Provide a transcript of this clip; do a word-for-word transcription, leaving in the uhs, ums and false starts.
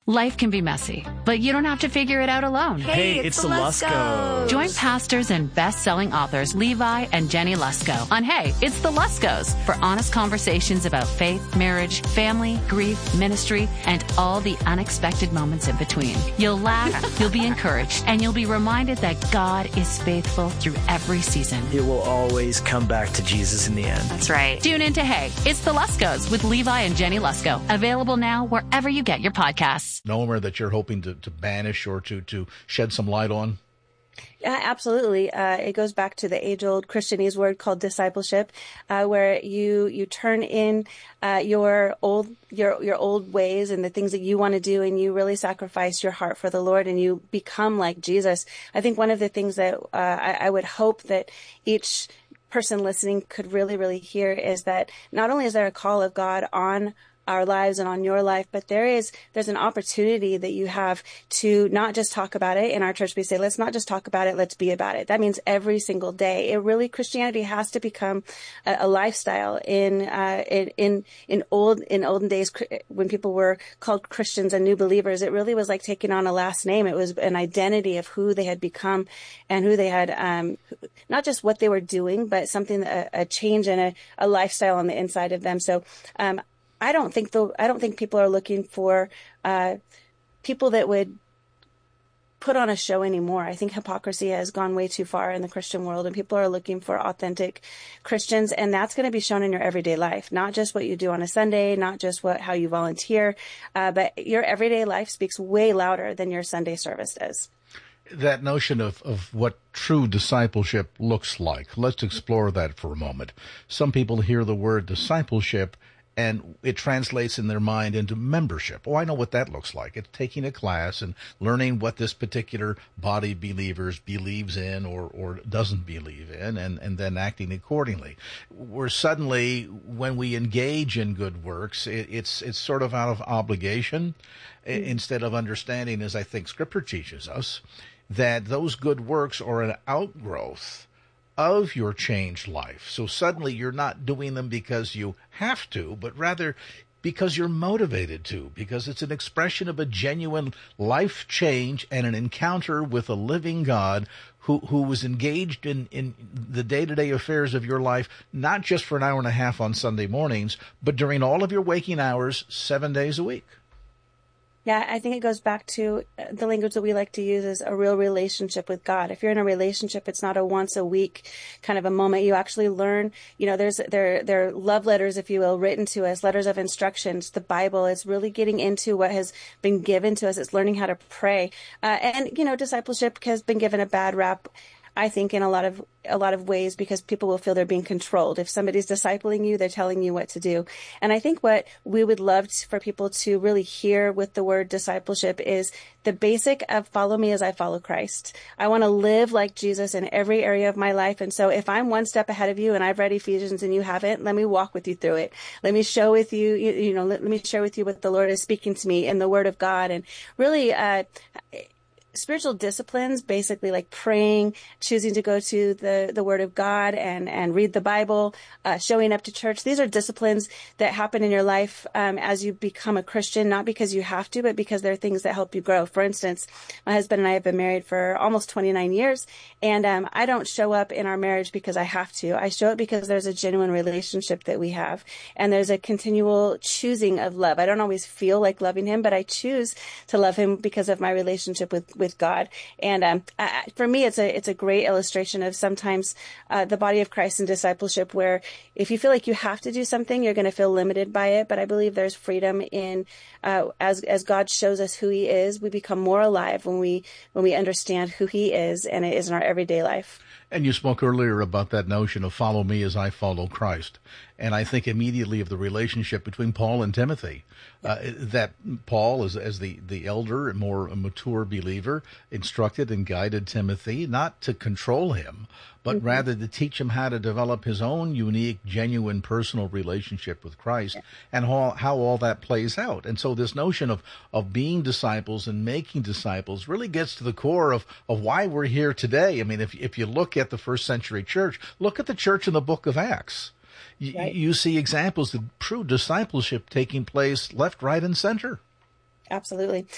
Life can be messy, but you don't have to figure it out alone. Hey, it's, it's the Luskos. Join pastors and best-selling authors Levi and Jenny Lusko on Hey, It's the Luskos for honest conversations about faith, marriage, family, grief, ministry, and all the unexpected moments in between. You'll laugh, you'll be encouraged, and you'll be reminded that God is faithful through every season. It will always come back to Jesus in the end. That's right. Tune in to Hey, It's the Luskos with Levi and Jenny Lusko. Available now wherever you get your podcasts. Nowhere that you're hoping to, to banish or to, to shed some light on? Yeah, absolutely. Uh, it goes back to the age-old Christianese word called discipleship, uh, where you you turn in uh, your old your your old ways and the things that you want to do, and you really sacrifice your heart for the Lord, and you become like Jesus. I think one of the things that uh, I, I would hope that each person listening could really, really hear is that not only is there a call of God on our lives and on your life, but there is, there's an opportunity that you have to not just talk about it. In our church, we say, let's not just talk about it, let's be about it. That means every single day. It really, Christianity has to become a, a lifestyle. In, uh, in, in, in old, in olden days, when people were called Christians and new believers, it really was like taking on a last name. It was an identity of who they had become and who they had, um, not just what they were doing, but something, a, a change and a, a lifestyle on the inside of them. So, um, I don't think the I don't think people are looking for uh, people that would put on a show anymore. I think hypocrisy has gone way too far in the Christian world, and people are looking for authentic Christians, and that's going to be shown in your everyday life, not just what you do on a Sunday, not just what how you volunteer, uh, but your everyday life speaks way louder than your Sunday service does. That notion of, of what true discipleship looks like, let's explore that for a moment. Some people hear the word discipleship and it translates in their mind into membership. Oh, I know what that looks like. It's taking a class and learning what this particular body of believers believes in or, or doesn't believe in, and, and then acting accordingly. Where suddenly, when we engage in good works, it, it's it's sort of out of obligation, mm-hmm. instead of understanding, as I think Scripture teaches us, that those good works are an outgrowth of your changed life. So suddenly you're not doing them because you have to, but rather because you're motivated to, because it's an expression of a genuine life change and an encounter with a living God who, who was engaged in, in the day-to-day affairs of your life, not just for an hour and a half on Sunday mornings, but during all of your waking hours, seven days a week. Yeah, I think it goes back to the language that we like to use is a real relationship with God. If you're in a relationship, it's not a once a week kind of a moment. You actually learn, you know, there's, there, there are love letters, if you will, written to us, letters of instructions, the Bible. It's really getting into what has been given to us. It's learning how to pray. Uh, and, you know, discipleship has been given a bad rap, I think, in a lot of a lot of ways, because people will feel they're being controlled. If somebody's discipling you, they're telling you what to do. And I think what we would love to, for people to really hear with the word discipleship is the basic of follow me as I follow Christ. I want to live like Jesus in every area of my life. And so if I'm one step ahead of you and I've read Ephesians and you haven't, let me walk with you through it. Let me show with you, you, you know, let, let me share with you what the Lord is speaking to me in the word of God. And really, uh, spiritual disciplines, basically like praying, choosing to go to the, the Word of God and, and read the Bible, uh, showing up to church. These are disciplines that happen in your life um, as you become a Christian, not because you have to, but because they're things that help you grow. For instance, my husband and I have been married for almost twenty-nine years, and um, I don't show up in our marriage because I have to. I show up because there's a genuine relationship that we have, and there's a continual choosing of love. I don't always feel like loving him, but I choose to love him because of my relationship with, with God. And um, I, for me, it's a it's a great illustration of sometimes uh, the body of Christ and discipleship, where if you feel like you have to do something, you're going to feel limited by it. But I believe there's freedom in uh, as as God shows us who He is, we become more alive when we when we understand who He is, and it is in our everyday life. And you spoke earlier about that notion of follow me as I follow Christ. And I think immediately of the relationship between Paul and Timothy, uh, that Paul, as, as the, the elder and more mature believer, instructed and guided Timothy not to control him, but mm-hmm. rather to teach him how to develop his own unique, genuine, personal relationship with Christ, yeah. and how, how all that plays out. And so this notion of, of being disciples and making disciples really gets to the core of, of why we're here today. I mean, if if you look at the first century church, look at the church in the book of Acts. Y- right. You see examples of true discipleship taking place left, right, and center. Absolutely.